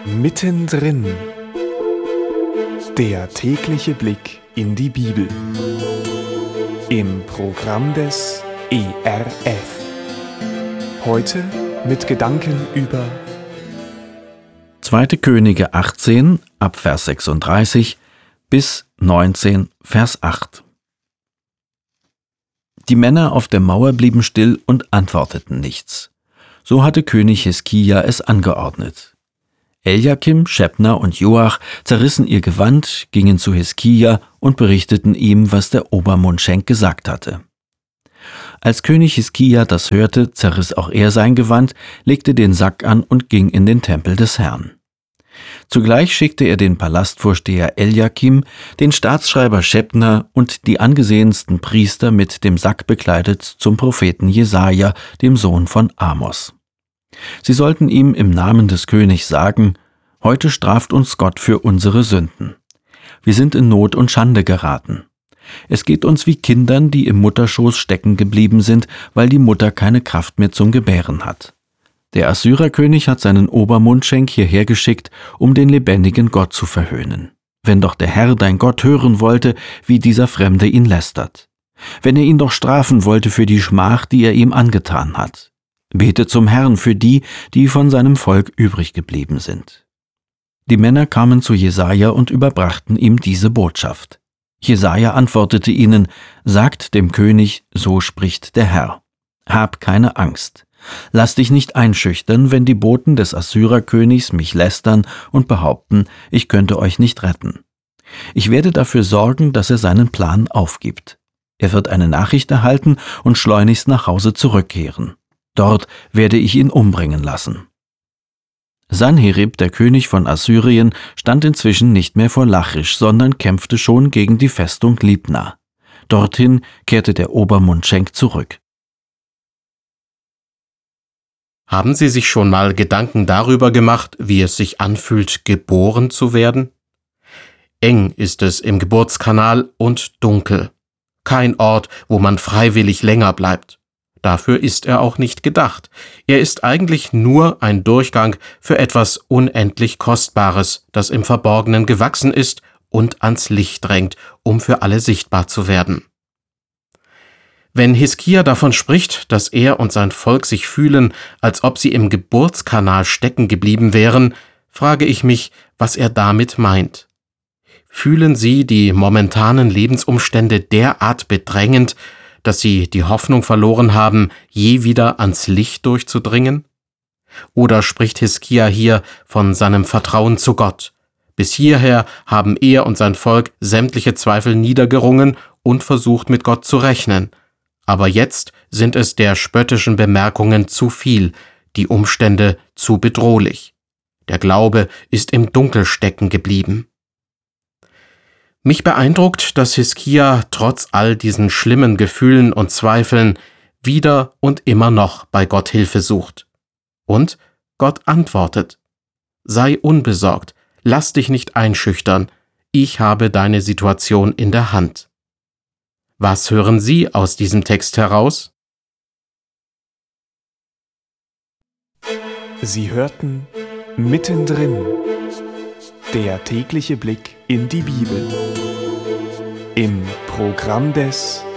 Mittendrin. Der tägliche Blick in die Bibel. Im Programm des ERF. Heute mit Gedanken über 2. Könige 18, ab Vers 36 bis 19, Vers 8. Die Männer auf der Mauer blieben still und antworteten nichts. So hatte König Hiskia es angeordnet. Eljakim, Schebna und Joach zerrissen ihr Gewand, gingen zu Hiskia und berichteten ihm, was der Obermundschenk gesagt hatte. Als König Hiskia das hörte, zerriss auch er sein Gewand, legte den Sack an und ging in den Tempel des Herrn. Zugleich schickte er den Palastvorsteher Eljakim, den Staatsschreiber Schebna und die angesehensten Priester mit dem Sack bekleidet zum Propheten Jesaja, dem Sohn von Amos. Sie sollten ihm im Namen des Königs sagen: Heute straft uns Gott für unsere Sünden. Wir sind in Not und Schande geraten. Es geht uns wie Kindern, die im Mutterschoß stecken geblieben sind, weil die Mutter keine Kraft mehr zum Gebären hat. Der Assyrerkönig hat seinen Obermundschenk hierher geschickt, um den lebendigen Gott zu verhöhnen. Wenn doch der Herr, dein Gott, hören wollte, wie dieser Fremde ihn lästert. Wenn er ihn doch strafen wollte für die Schmach, die er ihm angetan hat. Bete zum Herrn für die, die von seinem Volk übrig geblieben sind. Die Männer kamen zu Jesaja und überbrachten ihm diese Botschaft. Jesaja antwortete ihnen: Sagt dem König, so spricht der Herr. Hab keine Angst. Lass dich nicht einschüchtern, wenn die Boten des Assyrerkönigs mich lästern und behaupten, ich könnte euch nicht retten. Ich werde dafür sorgen, dass er seinen Plan aufgibt. Er wird eine Nachricht erhalten und schleunigst nach Hause zurückkehren. Dort werde ich ihn umbringen lassen. Sanherib, der König von Assyrien, stand inzwischen nicht mehr vor Lachisch, sondern kämpfte schon gegen die Festung Libna. Dorthin kehrte der Obermundschenk zurück. Haben Sie sich schon mal Gedanken darüber gemacht, wie es sich anfühlt, geboren zu werden? Eng ist es im Geburtskanal und dunkel. Kein Ort, wo man freiwillig länger bleibt. Dafür ist er auch nicht gedacht. Er ist eigentlich nur ein Durchgang für etwas unendlich Kostbares, das im Verborgenen gewachsen ist und ans Licht drängt, um für alle sichtbar zu werden. Wenn Hiskia davon spricht, dass er und sein Volk sich fühlen, als ob sie im Geburtskanal stecken geblieben wären, frage ich mich, was er damit meint. Fühlen sie die momentanen Lebensumstände derart bedrängend, dass sie die Hoffnung verloren haben, je wieder ans Licht durchzudringen? Oder spricht Hiskia hier von seinem Vertrauen zu Gott? Bis hierher haben er und sein Volk sämtliche Zweifel niedergerungen und versucht, mit Gott zu rechnen. Aber jetzt sind es der spöttischen Bemerkungen zu viel, die Umstände zu bedrohlich. Der Glaube ist im Dunkel stecken geblieben. Mich beeindruckt, dass Hiskia trotz all diesen schlimmen Gefühlen und Zweifeln wieder und immer noch bei Gott Hilfe sucht. Und Gott antwortet: Sei unbesorgt, lass dich nicht einschüchtern, ich habe deine Situation in der Hand. Was hören Sie aus diesem Text heraus? Sie hörten Mittendrin. Der tägliche Blick in die Bibel. Im Programm des